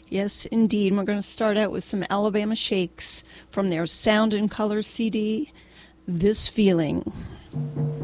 Yes, indeed. We're going to start out with some Alabama Shakes from their Sound and Color CD, This Feeling.